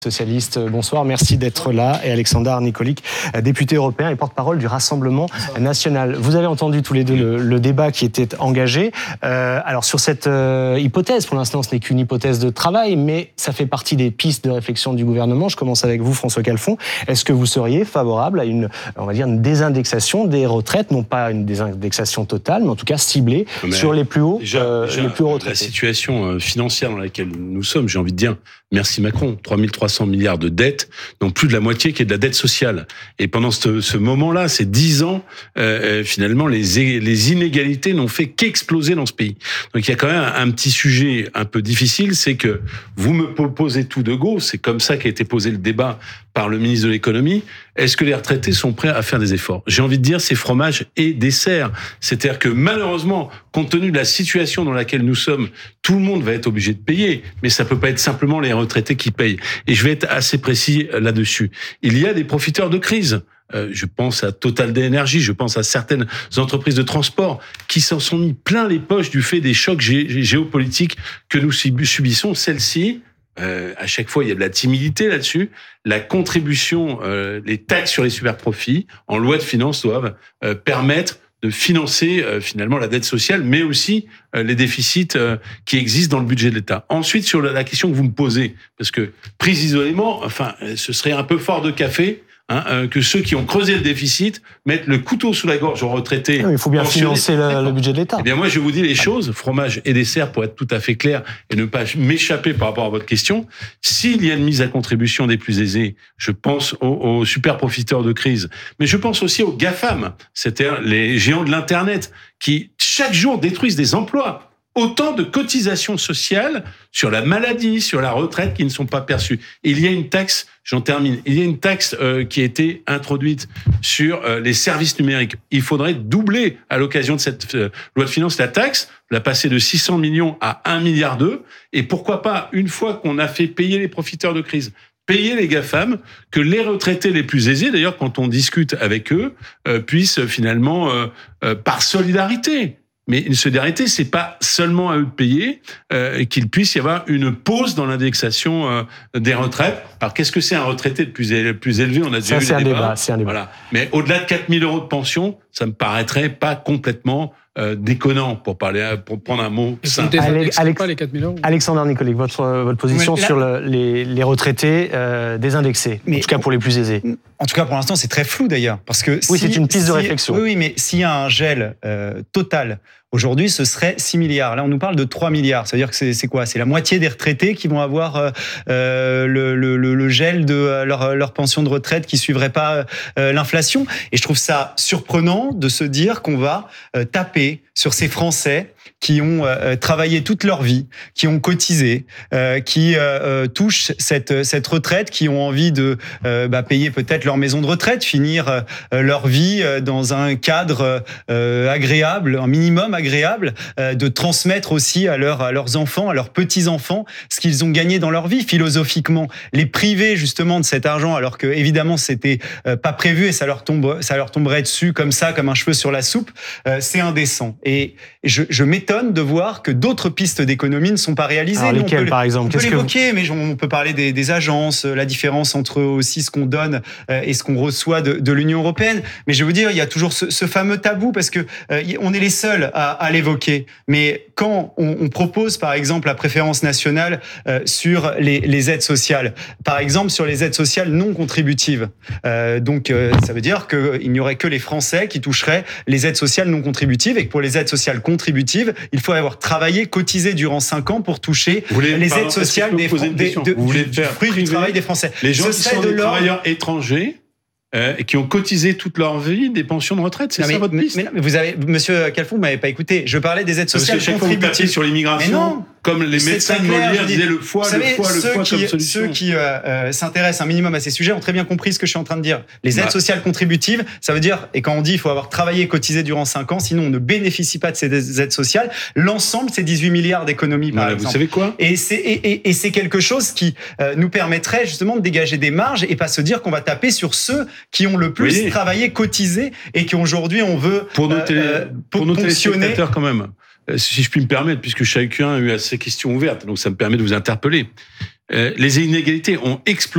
Socialiste, bonsoir, merci d'être là. Et Alexandre Nicolic, député européen et porte-parole du Rassemblement national. Vous avez entendu tous les deux le débat qui était engagé. Alors sur cette hypothèse, pour l'instant ce n'est qu'une hypothèse de travail, mais ça fait partie des pistes de réflexion du gouvernement. Je commence avec vous, François Calfon. Est-ce que vous seriez favorable à une désindexation des retraites, non pas une désindexation totale, mais en tout cas ciblée sur les plus hauts retraités? La situation financière dans laquelle nous sommes, j'ai envie de dire, merci Macron, 3300 milliards de dettes, dont plus de la moitié qui est de la dette sociale. Et pendant ce moment-là, ces 10 ans, finalement, les inégalités n'ont fait qu'exploser dans ce pays. Donc il y a quand même un petit sujet un peu difficile, c'est que vous me proposez tout de go, c'est comme ça qu'a été posé le débat par le ministre de l'économie. Est-ce que les retraités sont prêts à faire des efforts? J'ai envie de dire, c'est fromage et dessert. C'est-à-dire que malheureusement, compte tenu de la situation dans laquelle nous sommes, tout le monde va être obligé de payer, mais ça peut pas être simplement les retraités qui payent. Et je vais être assez précis là-dessus. Il y a des profiteurs de crise. Je pense à Total Énergie, je pense à certaines entreprises de transport qui s'en sont mis plein les poches du fait des chocs géopolitiques que nous subissons. Celles-ci, à chaque fois, il y a de la timidité là-dessus. La contribution, les taxes sur les superprofits en loi de finances doivent permettre de financer finalement la dette sociale, mais aussi les déficits qui existent dans le budget de l'État. Ensuite, sur la question que vous me posez, parce que prise isolément, enfin, ce serait un peu fort de café. Que ceux qui ont creusé le déficit mettent le couteau sous la gorge aux retraités. Il faut bien financer le budget de l'État. Eh bien, moi, je vous dis les choses, fromage et dessert, pour être tout à fait clair et ne pas m'échapper par rapport à votre question. S'il y a une mise à contribution des plus aisés, je pense aux super profiteurs de crise, mais je pense aussi aux GAFAM, c'est-à-dire les géants de l'Internet, qui chaque jour détruisent des emplois. Autant de cotisations sociales sur la maladie, sur la retraite qui ne sont pas perçues. Il y a une taxe, j'en termine, il y a une taxe qui a été introduite sur les services numériques. Il faudrait doubler à l'occasion de cette loi de finances la taxe, la passer de 600 millions à 1,2 milliard. Et pourquoi pas, une fois qu'on a fait payer les profiteurs de crise, payer les GAFAM, que les retraités les plus aisés, d'ailleurs quand on discute avec eux, puissent finalement, par solidarité, mais une solidarité, c'est pas seulement à eux de payer, qu'il puisse y avoir une pause dans l'indexation des retraites. Alors, qu'est-ce que c'est un retraité le plus élevé? On a déjà eu le débat. C'est un débat. Voilà. Mais au-delà de 4 000 € de pension, ça me paraîtrait pas complètement déconnant, pour prendre un mot simple. Pas les 4 000 €. Alexandre Nicolic, votre position sur les retraités désindexés, en tout cas pour les plus aisés. En tout cas, pour l'instant, c'est très flou d'ailleurs, parce que c'est une piste de réflexion. Oui, mais s'il y a un gel total, aujourd'hui, ce serait 6 milliards. Là, on nous parle de 3 milliards. Ça veut dire que c'est quoi? C'est la moitié des retraités qui vont avoir le gel de leur pension de retraite qui suivrait pas l'inflation. Et je trouve ça surprenant de se dire qu'on va taper sur ces Français qui ont travaillé toute leur vie, qui ont cotisé, qui touchent cette retraite, qui ont envie de payer peut-être leur maison de retraite, finir leur vie dans un cadre agréable, un minimum agréable, de transmettre aussi à leurs enfants, à leurs petits-enfants, ce qu'ils ont gagné dans leur vie, philosophiquement. Les priver justement de cet argent, alors que évidemment c'était pas prévu et ça leur tomberait dessus comme ça, comme un cheveu sur la soupe, c'est indécent. Et je m'étonne de voir que d'autres pistes d'économie ne sont pas réalisées. Alors lesquelles, par exemple? On peut l'évoquer, mais on peut parler des agences, la différence entre aussi ce qu'on donne et ce qu'on reçoit de l'Union européenne. Mais je veux dire, il y a toujours ce fameux tabou, parce que on est les seuls à l'évoquer. Mais quand on propose, par exemple, la préférence nationale sur les aides sociales, par exemple sur les aides sociales non contributives, donc ça veut dire qu'il n'y aurait que les Français qui toucheraient les aides sociales non contributives, et que pour les aides sociales contributives, il faut avoir travaillé, cotisé durant 5 ans pour toucher les aides sociales du fruit du travail des Français. Les gens qui sont des travailleurs étrangers et qui ont cotisé toute leur vie des pensions de retraite, c'est ça votre piste? Mais vous avez, Monsieur Calfon, vous m'avez pas écouté. Je parlais des aides sociales contributives. Parce que chaque fois vous tapez sur l'immigration, comme les médecins de Molière disaient le foie comme solution. Ceux qui s'intéressent un minimum à ces sujets ont très bien compris ce que je suis en train de dire. Les aides sociales contributives, ça veut dire, et quand on dit il faut avoir travaillé et cotisé durant 5 ans, sinon on ne bénéficie pas de ces aides sociales, l'ensemble c'est 18 milliards d'économies par exemple. Vous savez quoi? Et c'est quelque chose qui nous permettrait justement de dégager des marges et pas se dire qu'on va taper sur ceux qui ont le plus travaillé, cotisé, et qui aujourd'hui on veut pour nos téléspectateurs quand même, si je puis me permettre, puisque chacun a eu ses questions ouvertes, donc ça me permet de vous interpeller. Les inégalités ont explosé.